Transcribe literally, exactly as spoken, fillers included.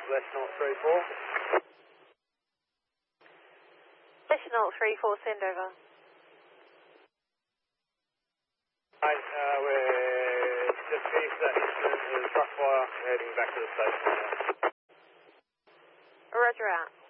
West North three four. West North three four, send over. Hey, uh, we're just finished that incident with a truck fire, heading back to the station now. Roger out.